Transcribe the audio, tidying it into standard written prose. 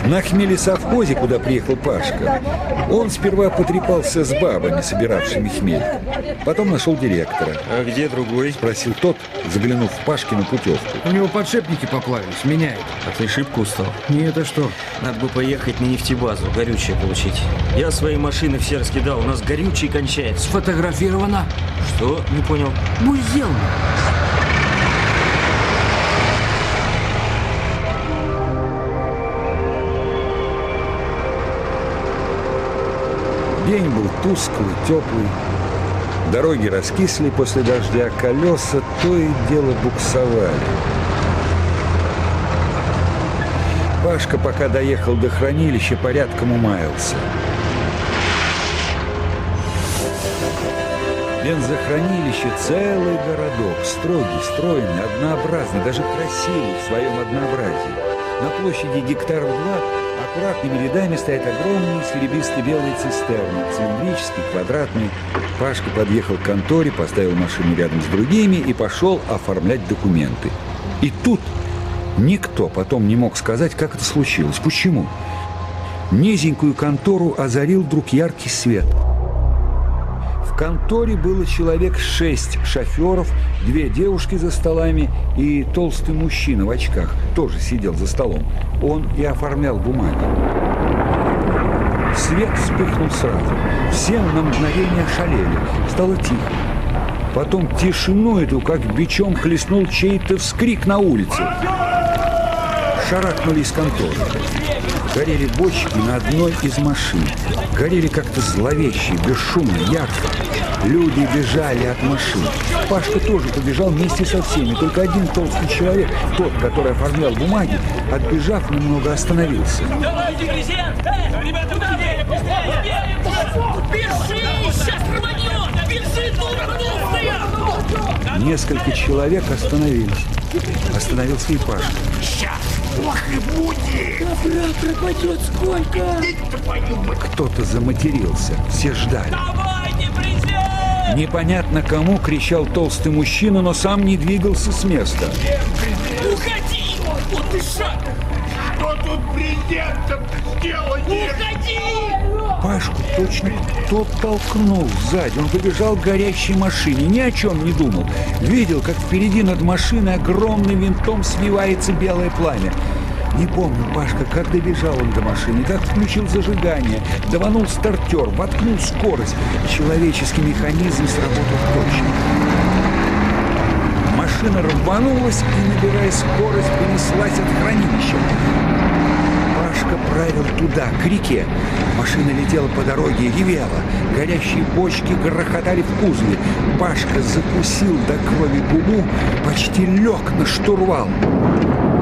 На хмелесовхозе, куда приехал Пашка, он сперва потрепался с бабами, собиравшими хмель. Потом нашел директора. А где другой? Спросил тот, заглянув в Пашкину путевку. У него подшипники поплавились, меняет. А ты шибко устал? Нет, а что? Надо бы поехать на нефтебазу, горючее получить. Я свои машины все раскидал, у нас горючее кончается. Сфотографировано. Что? Не понял. Будет сделано. День был тусклый, теплый. Дороги раскисли после дождя, колеса то и дело буксовали. Пашка, пока доехал до хранилища, порядком умаялся. Бензохранилище — целый городок, строгий, стройный, однообразный, даже красивый в своем однообразии. На площади гектаров 2 аккуратными рядами стоят огромные серебристо-белые цистерны, цилиндрические, квадратные. Пашка подъехал к конторе, поставил машину рядом с другими и пошел оформлять документы. И тут никто потом не мог сказать, как это случилось. Почему? Низенькую контору озарил вдруг яркий свет. В конторе было человек 6 шоферов, 2 девушки за столами и толстый мужчина в очках тоже сидел за столом. Он и оформлял бумаги. Свет вспыхнул сразу. Все на мгновение ошалели. Стало тихо. Потом тишину эту, как бичом, хлестнул чей-то вскрик на улице. Шарахнули из конторы. Горели бочки на одной из машин. Горели как-то зловеще, бесшумно, ярко. Люди бежали от машин. Пашка тоже побежал вместе со всеми. Только один толстый человек, тот, который оформлял бумаги, отбежав немного, остановился. Давайте, президент! Ребята, бежи! Сейчас рванет! Бежи, дура толстая! Несколько человек остановились. Остановился и Пашка. Сейчас! Ох и будет! Добра пропадет сколько! Кто-то заматерился. Все ждали. Давайте, президент! Непонятно кому кричал толстый мужчина, но сам не двигался с места. Уходи! Вот ты шаг! Что тут президентом сделать? Уходи! Пашку точно кто толкнул сзади. Он побежал к горящей машине, ни о чем не думал. Видел, как впереди над машиной огромным винтом свивается белое пламя. Не помню, Пашка, как добежал он до машины, как включил зажигание, даванул стартер, воткнул скорость. Человеческий механизм сработал точно. Машина рванулась и, набирая скорость, понеслась от хранилища. Пашка правил туда, к реке. Машина летела по дороге, ревела. Горящие бочки грохотали в кузове. Пашка закусил до крови губу, почти лег на штурвал.